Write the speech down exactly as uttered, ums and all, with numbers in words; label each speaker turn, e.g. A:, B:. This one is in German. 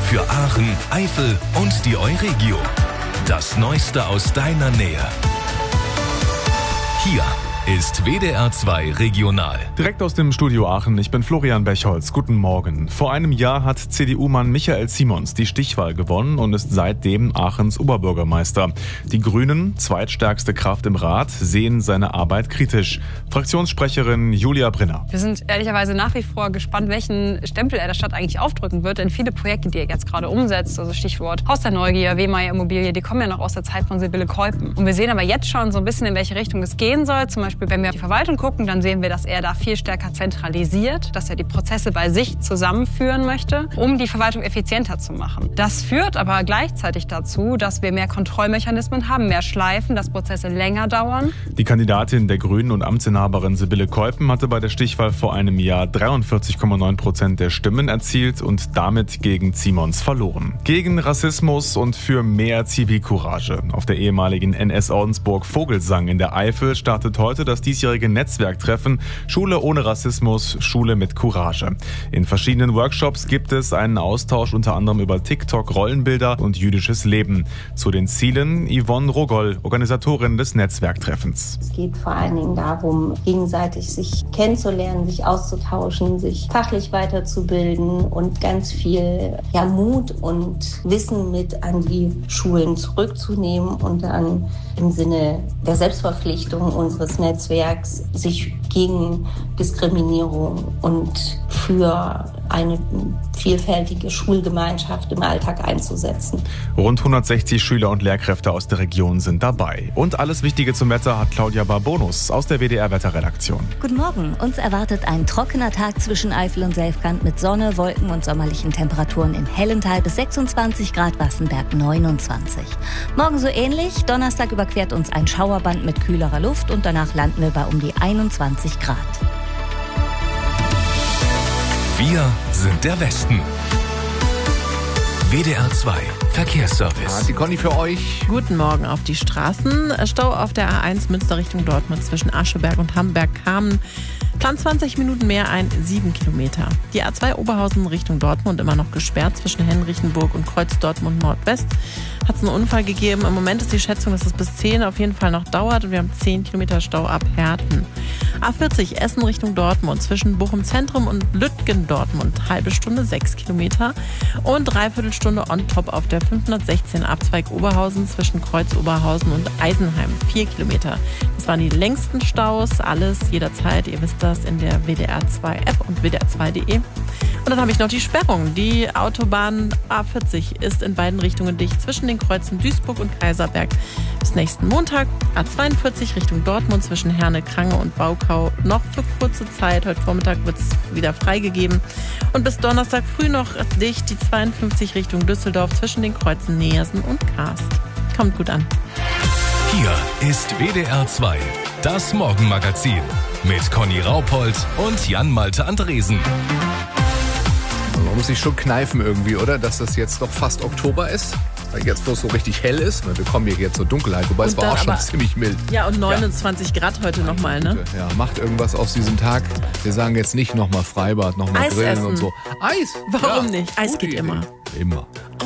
A: Für Aachen, Eifel und die Euregio. Das Neueste aus deiner Nähe. Hier ist W D R zwei Regional.
B: Direkt aus dem Studio Aachen, ich bin Florian Bechholz. Guten Morgen. Vor einem Jahr hat C D U-Mann Michael Simons die Stichwahl gewonnen und ist seitdem Aachens Oberbürgermeister. Die Grünen, zweitstärkste Kraft im Rat, sehen seine Arbeit kritisch. Fraktionssprecherin Julia Brinner.
C: Wir sind ehrlicherweise nach wie vor gespannt, welchen Stempel er der Stadt eigentlich aufdrücken wird. Denn viele Projekte, die er jetzt gerade umsetzt, also Stichwort Haus der Neugier, Wehmeyer Immobilie, die kommen ja noch aus der Zeit von Sibylle Keupen. Und wir sehen aber jetzt schon so ein bisschen, in welche Richtung es gehen soll. Zum Beispiel, wenn wir auf die Verwaltung gucken, dann sehen wir, dass er da viel stärker zentralisiert, dass er die Prozesse bei sich zusammenführen möchte, um die Verwaltung effizienter zu machen. Das führt aber gleichzeitig dazu, dass wir mehr Kontrollmechanismen haben, mehr Schleifen, dass Prozesse länger dauern.
B: Die Kandidatin der Grünen und Amtsinhaberin Sibylle Keupen hatte bei der Stichwahl vor einem Jahr dreiundvierzig Komma neun Prozent der Stimmen erzielt und damit gegen Simons verloren. Gegen Rassismus und für mehr Zivilcourage. Auf der ehemaligen N S-Ordensburg Vogelsang in der Eifel startet heute das diesjährige Netzwerktreffen Schule ohne Rassismus, Schule mit Courage. In verschiedenen Workshops gibt es einen Austausch unter anderem über TikTok, Rollenbilder und jüdisches Leben. Zu den Zielen Yvonne Rogoll, Organisatorin des Netzwerktreffens.
D: Es geht vor allen Dingen darum, gegenseitig sich kennenzulernen, sich auszutauschen, sich fachlich weiterzubilden und ganz viel ja, Mut und Wissen mit an die Schulen zurückzunehmen und dann im Sinne der Selbstverpflichtung unseres Netzwerks sich gegen Diskriminierung und für eine vielfältige Schulgemeinschaft im Alltag einzusetzen.
B: Rund hundertsechzig Schüler und Lehrkräfte aus der Region sind dabei. Und alles Wichtige zum Wetter hat Claudia Barbonus aus der W D R-Wetterredaktion.
E: Guten Morgen. Uns erwartet ein trockener Tag zwischen Eifel und Selfkant mit Sonne, Wolken und sommerlichen Temperaturen in Hellental bis sechsundzwanzig Grad, Wassenberg neunundzwanzig. Morgen so ähnlich. Donnerstag überquert uns ein Schauerband mit kühlerer Luft und danach landen wir bei um die einundzwanzig Grad.
A: Wir sind der Westen. W D R zwei Verkehrsservice.
F: Die Conny für euch.
G: Guten Morgen auf die Straßen. Stau auf der A eins Münster Richtung Dortmund zwischen Ascheberg und Hamburg-Kamen. Plan zwanzig Minuten mehr ein, sieben Kilometer. Die A zwei Oberhausen Richtung Dortmund immer noch gesperrt zwischen Henrichenburg und Kreuz Dortmund Nordwest. Hat es einen Unfall gegeben. Im Moment ist die Schätzung, dass es bis zehn auf jeden Fall noch dauert und wir haben zehn Kilometer Stau ab Herten. A vierzig Essen Richtung Dortmund zwischen Bochum Zentrum und Lütgen Dortmund. Halbe Stunde, sechs Kilometer. Und dreiviertel Stunde on top auf der fünfhundertsechzehn Abzweig Oberhausen zwischen Kreuz Oberhausen und Eisenheim. Vier Kilometer. Das waren die längsten Staus. Alles jederzeit, ihr wisst das, in der W D R zwei App und W D R zwei Punkt de. Und dann habe ich noch die Sperrung. Die Autobahn A vierzig ist in beiden Richtungen dicht zwischen den Kreuzen Duisburg und Kaiserberg. Bis nächsten Montag A zweiundvierzig Richtung Dortmund zwischen Herne, Krange und Baukau noch für kurze Zeit. Heute Vormittag wird es wieder freigegeben. Und bis Donnerstag früh noch dicht die zweiundfünfzig Richtung Düsseldorf zwischen den Kreuzen Neersen und Karst. Kommt gut an.
A: Hier ist W D R zwei, das Morgenmagazin mit Conny Raupold und Jan-Malte Andresen.
F: Man muss sich schon kneifen irgendwie, oder? Dass das jetzt doch fast Oktober ist. Weil jetzt, wo es so richtig hell ist, wir kommen hier jetzt zur Dunkelheit, wobei
G: Und
F: es war auch schon
G: aber,
F: ziemlich mild.
G: Ja, und neunundzwanzig ja. Grad heute nochmal, ne?
F: Ja, macht irgendwas aus diesem Tag. Wir sagen jetzt nicht nochmal Freibad, nochmal
G: Eis
F: Grillen
G: essen.
F: und so. Eis?
G: Warum
F: ja,
G: nicht? Eis geht
F: Idee.
G: immer.
F: Immer.